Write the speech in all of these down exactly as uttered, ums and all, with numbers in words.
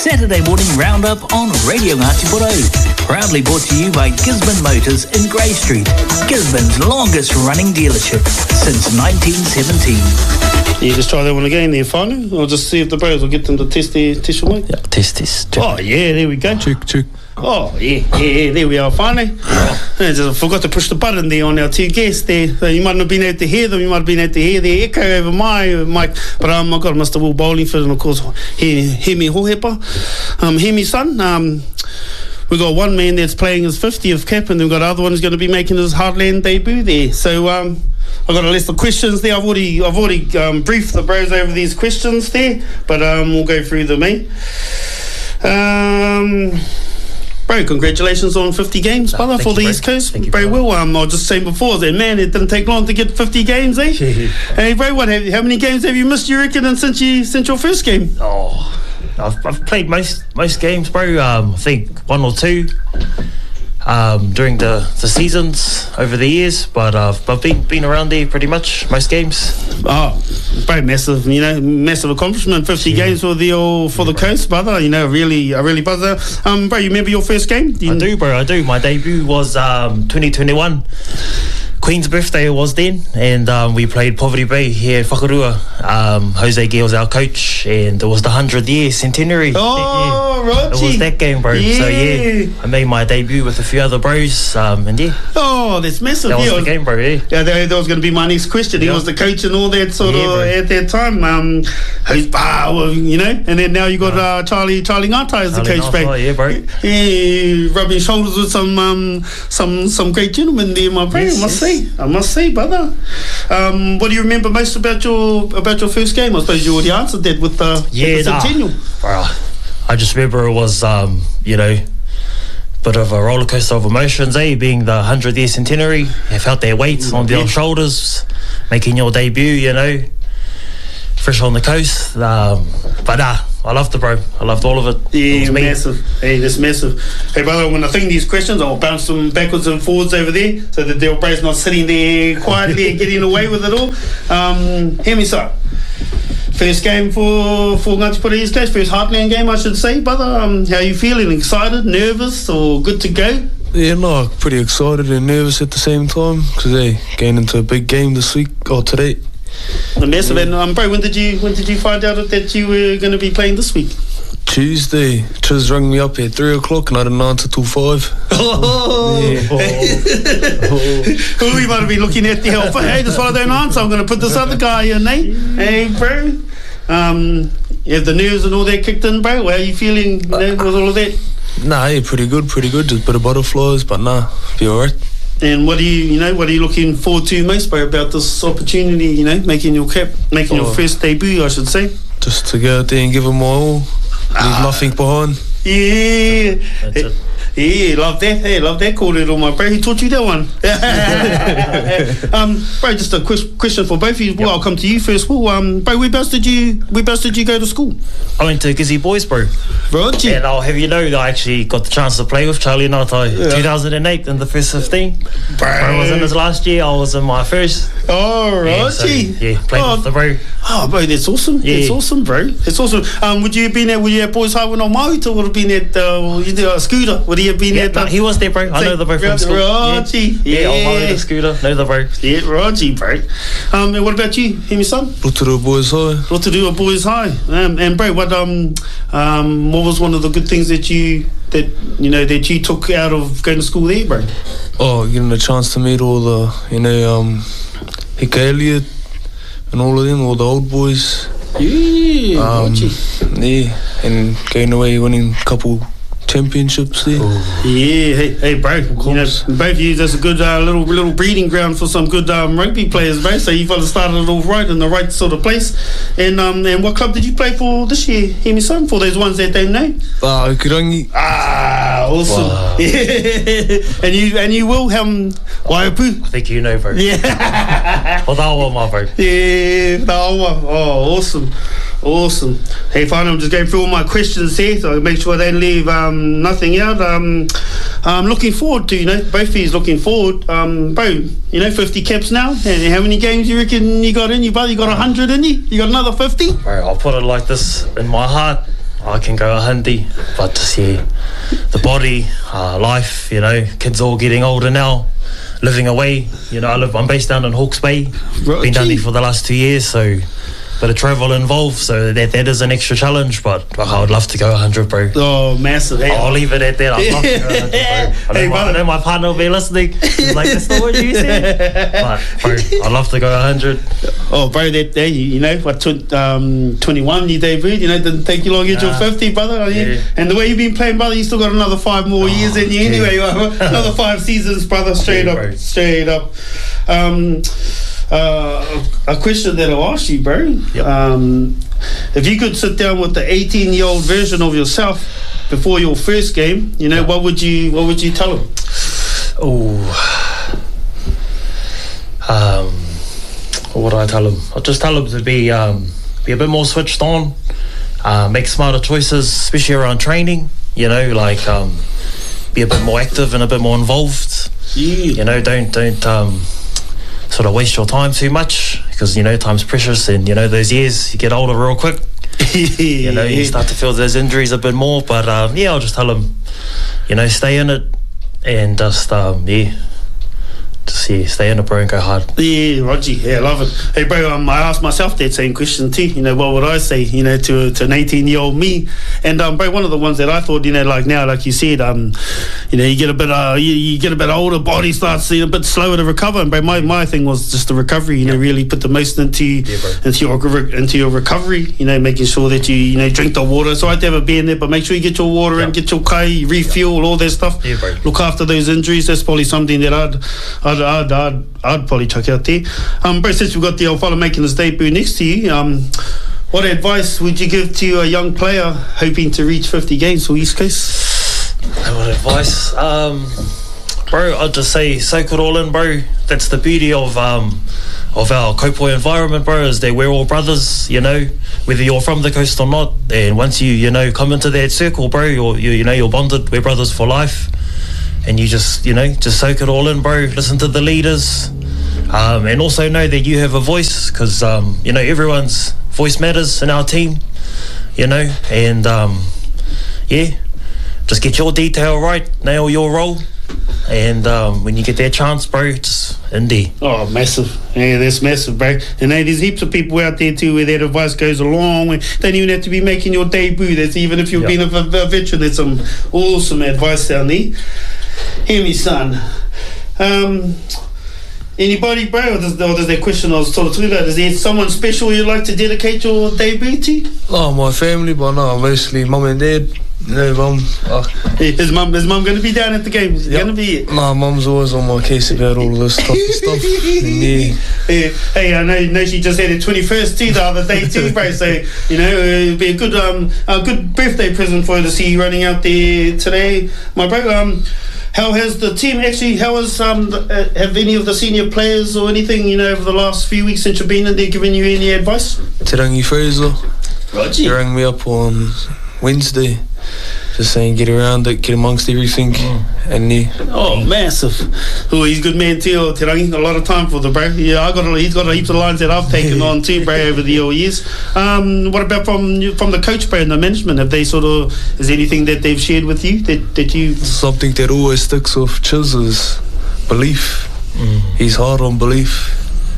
Saturday morning roundup on Radio Ngāti Porou. Proudly brought to you by Gisborne Motors in Grey Street, Gisborne's longest running dealership since nineteen seventeen. You just try that one again there, finally? Or just see if the bros will get them to test their test your mic? Yeah, test this. Check. Oh, yeah, there we go. Check, check. Oh, yeah, yeah, yeah, there we are, finally. Oh. I just forgot to push the button there on our two guests there. So you might not have been able to hear them, you might have been able to hear the echo over my mic. But um, I've got Mister Will Bowlingford and, of course, Hemi Hohepa. Um, Hemi son, um... we've got one man that's playing his fiftieth cap, and we've got other one who's going to be making his Heartland debut there. So um, I've got a list of questions there. I've already I've already um, briefed the bros over these questions there, but um, we'll go through them, eh? Um, bro, congratulations on fifty games, brother, oh, for the you, East Coast. Thank you, bro, bro. Will, um, I was just saying before that, man, it didn't take long to get fifty games, eh? Hey, bro, what have, how many games have you missed, you reckon, and since, you, since your first game? Oh... I've, I've played most most games, bro. Um, I think one or two um, during the, the seasons over the years, but uh, I've been been around there pretty much most games. Oh, bro, massive, you know, massive accomplishment. Fifty yeah. games for the uh, for yeah, the bro. Coast, brother. You know, really, I really buzzer. Um, bro, you remember your first game? Do you... I do, bro. I do. My debut was um, twenty twenty-one. Queen's birthday was then, and um, we played Poverty Bay here at Whakarua. Um, Jose Gale was our coach, and it was the hundredth year centenary. Oh, yeah. It was that game, bro. Yeah. So yeah, I made my debut with a few other bros, um, and yeah. Oh, that's massive. That yeah, was the game, bro. Yeah, yeah that, that was going to be my next question. Yeah. He was the coach and all that sort yeah, of bro. at that time. Um, who's bah, you know, and then now you got uh, Charlie Charlie Ngatai as the Charlie coach, Ngatai, bro. Yeah, bro. Yeah, rubbing shoulders with some um some some great gentlemen there, my bro. Yes, I must yes. say, I must say, brother. Um, what do you remember most about your about your first game? I suppose you already answered that with the, yeah, with the nah, centennial. Bro, I just remember it was um, you know, bit of a roller coaster of emotions, eh? Being the hundredth year centenary, they felt their weight mm, on their yeah. shoulders, making your debut, you know, fresh on the coast. Um, but nah, I loved it, bro. I loved all of it. Yeah, it massive. Hey, that's massive. Hey, brother, when I think these questions, I'll bounce them backwards and forwards over there so that their bro's not sitting there quietly and getting away with it all. Um, hear me, sir. First game for, for Ngāti Porou East Coast, first Heartland game, I should say, brother. Um, how are you feeling? Excited, nervous, or good to go? Yeah, no, pretty excited and nervous at the same time because, hey, getting into a big game this week, or today. The massive. And um, bro, when did you when did you find out that you were going to be playing this week? Tuesday. Chiz rang me up at three o'clock and I didn't answer till five. Oh, yeah. oh. oh, we might have been looking at the help. Hey, that's why I don't answer. I'm going to put this other guy in, eh? Hey, bro. Um, you have the nerves and all that kicked in, bro. How are you feeling, you know, with all of that? Nah, yeah, pretty good, pretty good. Just a bit of butterflies, but nah, be alright. And what are you, you know, what are you looking forward to most, bro, about this opportunity, you know, making your cap, making oh. your first debut, I should say? Just to go out there and give them my all, leave ah. nothing behind. Yeah. That's it. Yeah, love that. Hey, love that. Called it on my bro. He taught you that one. um, bro, just a quick question for both of you. Well, yep. I'll come to you first. Well, um, bro, whereabouts did you whereabouts did you go to school? I went to Gizzy Boys, bro. Right. And I'll have you know that I actually got the chance to play with Charlie Ngatai yeah. two thousand eight in the first fifteen. Bro. I was in his last year. I was in my first. Oh, right. Yeah, so, yeah played oh, with the bro. Oh, bro, that's awesome. Yeah. That's awesome, bro. That's awesome. Um, would you have been at? Would you at Boys Highway on Maui, or would have been at uh, you know, a scooter? Would he have been yeah, at? No, he was there, bro. I know the bro from school. Raji. Yeah, yeah. I'll the scooter. Know the bro. Yeah, Raji, bro. Um, and what about you, Hemi son? Rotorua Boys High. Rotorua Boys High. Um, and bro, what um, um, what was one of the good things that you that you know that you took out of going to school there, bro? Oh, getting a chance to meet all the you know um, Hika Elliott and all of them, all the old boys. Yeah, um, yeah, and going away winning a couple championships there. Oh. Yeah, hey, hey, bro. You know, both of you, that's a good uh, little little breeding ground for some good um, rugby players, bro. So you fellas started it off right in the right sort of place. And um, and what club did you play for this year, Hemi son? For those ones that don't know. Ah, uh, Kurangi. Ah, awesome. Wow. Yeah. and you and you will um, Waipu. I think you know, bro. Yeah. Odawa, my bro. Yeah, Odawa. Oh, awesome. Awesome. Hey, fine, I'm just going through all my questions here, so I make sure I don't leave um, nothing out. Um, I'm looking forward to, you know, both of you looking forward. Um, bro, you know, fifty caps now. And how many games you reckon you got in you, brother? You got one hundred in you? You got another fifty? Bro, I'll put it like this. In my heart, I can go a hundy, but just, yeah, the body, uh, life, you know, kids all getting older now, living away. You know, I live, I'm based down in Hawke's Bay, Right, been down gee. there for the last two years, so bit of travel involved, so that that is an extra challenge, but like, I would love to go one hundred, bro. Oh, massive. Hey, I'll leave it at that. I'd love to go one hundred, bro. I know, Hey, my, I brother. know my partner will be listening. He's like, that's not what you said. But, bro, I'd love to go one hundred. Oh, bro, that day, you, you know, what, tw- um, twenty-one, you debuted, you know, it didn't take you long to get your Nah. fifty, brother. I mean, Yeah. And the way you've been playing, brother, you still got another five more years in you yeah. anyway. Another five seasons, brother, straight Yeah, up, bro. straight up. Um, uh, a question that I'll ask you, bro. Yep. Um, if you could sit down with the eighteen-year-old version of yourself before your first game, you know, what would you, what would you tell him? Oh, um, what would I tell him? I'll just tell him to be um, be a bit more switched on, uh, make smarter choices, especially around training. You know, like um, be a bit more active and a bit more involved. Yeah. You know, don't don't um, sort of waste your time too much, because you know time's precious, and you know those years you get older real quick. You know, you start to feel those injuries a bit more. But um, yeah, I'll just tell him, you know, stay in it, and just um, yeah, just yeah, stay in it, bro, and go hard. Yeah, Roger. Yeah, I love it. Hey, bro, um, I asked myself that same question too. You know, what would I say, you know, to to an eighteen-year-old me? And, um, bro, one of the ones that I thought, you know, like now, like you said, um, you know, you get a bit, uh, you, you get a bit older, body starts you know, a bit slower to recover. And, bro, my, my thing was just the recovery, you know, really put the most into, Yeah, bro. into, your, re- into your recovery, you know, making sure that you, you know, drink the water. So I have to have a beer in there, but make sure you get your water Yeah. and get your kai, refuel, all that stuff. Yeah, bro. Look after those injuries. That's probably something that I'd, I'd, I'd, I'd, I'd probably chuck out there. Um, bro, since we've got the old fella making his debut next to you, um, what advice would you give to a young player hoping to reach fifty games for East Coast? What advice? Um, bro, I'd just say soak it all in, bro. That's the beauty of um, of our Kopoi environment, bro, is that we're all brothers, you know, whether you're from the coast or not. And once you, you know, come into that circle, bro, you're, you, you know, you're bonded. We're brothers for life. And you just, you know, just soak it all in, bro. Listen to the leaders. Um, and also know that you have a voice, because, um, you know, everyone's voice matters in our team, you know. And, um, yeah, just get your detail right, nail your role. And um, when you get that chance, bro, just indie. Oh, massive. Yeah, that's massive, bro. And hey, there's heaps of people out there too where that advice goes a long way. Don't even have to be making your debut. That's even if you've Yeah. been a, a veteran, there's some awesome advice down there. Hear me, son. Um, anybody, bro? Or does, or does that question I was sort of talking about, is there someone special you'd like to dedicate your debut to? Oh, my family, but no, mostly mum and dad. You know, mum. Uh, Is mum, is mum going to be down at the game? Is Yep. going to be it? nah, mum's always on my case about all this type of stuff. And yeah, Yeah. Hey, I know, know she just had her twenty-first too the other day too, bro. So you know, it'd be a good um a good birthday present for her to see you running out there today, my bro. Um, how has the team actually? How has um the, uh, have any of the senior players or anything you know over the last few weeks since you've been in there given you any advice? Te Rangi Fraser, he Roger. rang me up on Wednesday, just saying get around it, get amongst everything, and yeah. Oh, massive. Oh, he's a good man too, Te Rangi. A lot of time for the bro. Yeah, I got a, he's got a heap of lines that I've taken on too, bro, over the years. Um, what about from from the coach, bro, and the management? Have they sort of, is there anything that they've shared with you that, that you... Something that always sticks with Chiz is belief. He's hard on belief.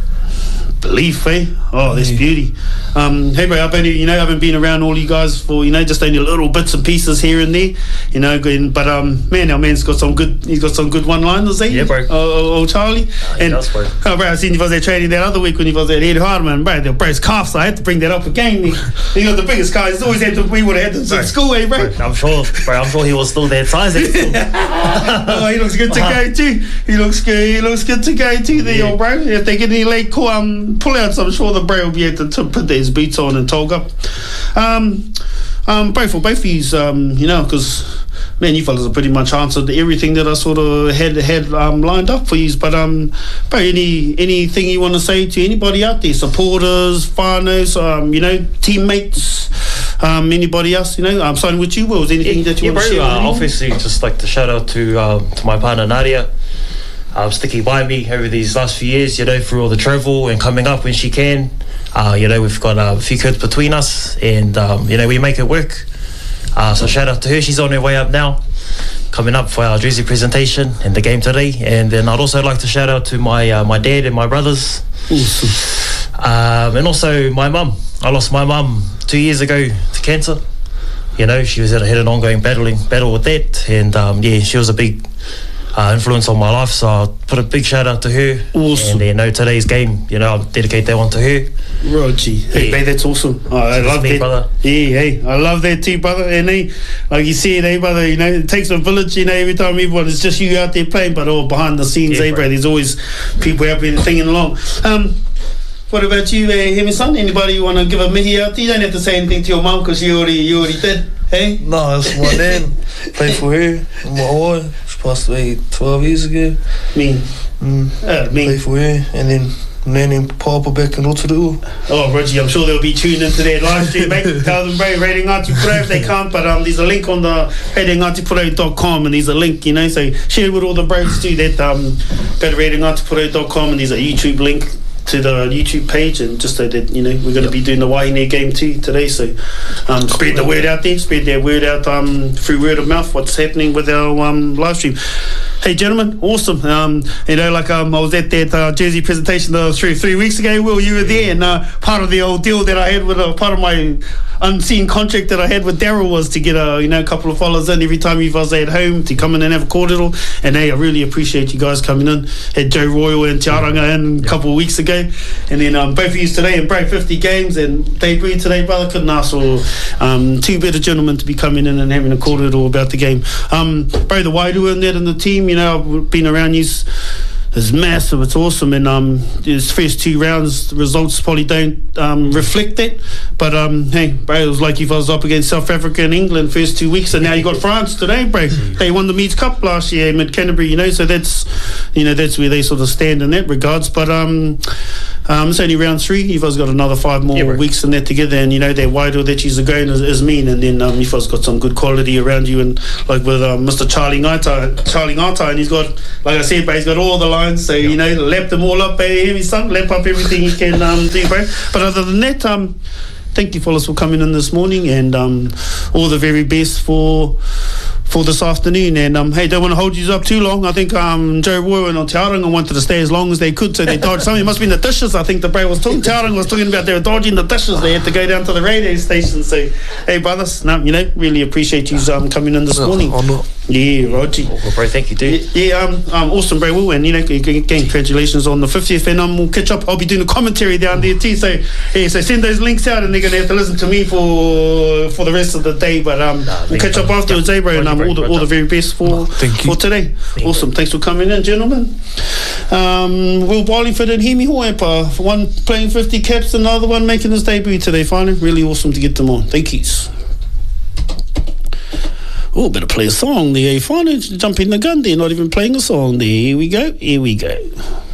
Belief, eh? Oh, that's Yeah. beauty. Um, hey, bro, I've only, you know, I haven't been around all you guys for, you know, just only little bits and pieces here and there, you know. Good, but um, man, our man's got some good. He's got some good one-liners, eh? Yeah, bro. Oh, oh, oh Charlie. he does, bro. Oh, bro, I seen you was there training that other week when he was at Ed Hardman, bro. The bro's calf, so I had to bring that up again. He, he got the biggest guy. He's always had to. We would have had them in school, eh, bro? I'm sure, bro, I'm sure he was still that size. at school. Oh, he looks good to go too. He looks good. He looks good to go too, there, Yeah. old bro. If they get any late call, um, pull-outs, I'm sure the bro will be able to, to put his boots on and tog up. Um, um, bro, for both of you, um, you know, because man, you fellas have pretty much answered everything that I sort of had had um, lined up for you. But um, bro, any anything you want to say to anybody out there, supporters, whānaus, um, you know, teammates, um, anybody else, you know, I'm starting with you. Will, was there anything that you yeah, want bro, to share? uh, with anyone? obviously, just like to shout out to um, to my partner Nadia, um, sticking by me over these last few years, you know, through all the travel and coming up when she can. Uh, you know, we've got uh, a few kids between us, and um, you know, we make it work. Uh, so shout out to her. She's on her way up now, coming up for our jersey presentation and the game today. And then I'd also like to shout out to my uh, my dad and my brothers. Awesome. Um, and also my mum. I lost my mum two years ago to cancer. You know, she was at, had an ongoing battling battle with that, and um, yeah, she was a big uh, influence on my life. So I'll put a big shout out to her. Awesome. And then, you know, today's game, you know, I'll dedicate that one to her. Rogie. Hey, Yeah. mate, that's awesome. Oh, I love me, that. brother. Yeah, hey, I love that too, brother. And hey, like you said, hey, brother, you know, it takes a village, you know, every time everyone, it's just you out there playing, but all behind the scenes, Yeah, hey, bro. bro, there's always people out there singing along. Um, what about you, uh, Hemi son? Anybody you want to give a mihi out to? You don't have to say anything to your mum because you already, you already did, hey? No, it's my nan. Played for her. My wife. She passed away twelve years ago. Me. Mm. Uh, me. Played for her. And then Nan and Papa back in Rotorua. Oh, Rogie, I'm sure they'll be tuned into their live stream, mate. Tell them, bro, Radio Ngāti Porou if they can't, but um, there's a link on the radio ngati porou dot com, and there's a link, you know, so share with all the bros too that um, go to radio ngati porou dot com, and there's a YouTube link to the YouTube page, and just so that, you know, we're going to be doing the Waiine game too today, so um, spread the word out there, spread their word out um, through word of mouth, what's happening with our um, live stream. Hey gentlemen, awesome. Um, you know, like um, I was at that uh, jersey presentation uh, three, three weeks ago. Will, you were there, and uh, part of the old deal that I had with uh, part of my unseen contract that I had with Daryl was to get a you know a couple of followers in every time you guys at home to come in and have a cordial. And hey, I really appreciate you guys coming in. Had Joe Royal and Te Aranga in a couple of weeks ago, and then um, both of you today and break fifty games and debut today, brother. Couldn't ask for um, two better gentlemen to be coming in and having a cordial about the game. Um, bro, the Wairua in that and the team. You know, I've been around you. It's massive, it's awesome, and um, his first two rounds, the results probably don't um, reflect that. But um, hey, bro, it was like if I was up against South Africa and England first two weeks, and now you got France today, bro. They won the Meads Cup last year mid Canterbury, you know, so that's you know that's where they sort of stand in that regards. But um, um, it's only round three. You've got another five more Yeah, weeks in that together, and you know that wider that you're going is, is mean, and then um, you've got some good quality around you, and like with um, Mister Charlie Ngata, Charlie Ngata, and he's got, like I said, bro, he's got all the lines, so you know, lap them all up, baby, his son, lap up everything he can um, do, bro. But other than that, um, thank you fellas for coming in this morning, and um, all the very best for for this afternoon. And um, hey, don't want to hold you up too long. I think um, Joe Roy and Te Aranga wanted to stay as long as they could, so they dodged something. It must have been the dishes. I think the bro was talking. Te Aranga was talking about they were dodging the dishes. They had to go down to the radio station. So hey, brothers, no, you know, really appreciate you um, coming in this No, morning. I'm not. Yeah, Roger. Well, bro, thank you, dude. Yeah, yeah, um, um, awesome, bro. Will, and you know, again, congratulations on the fiftieth, and um, we'll catch up. I'll be doing a commentary down there too. So, yeah, so send those links out, and they're gonna have to listen to me for for the rest of the day. But um, Nah, we'll thank catch you, up bro. afterwards, eh, bro? And um, Roger, all the Roger. all the very best for Thank you. for today. you, Awesome, bro. thanks for coming in, gentlemen. Um, Will Barleyford and Hemi Hoepa, one playing fifty caps, and another one making his debut today. Finally, really awesome to get them on. Thank you. Oh, better play a song there. Finally, jumping the gun there, not even playing a song there. Here we go, here we go.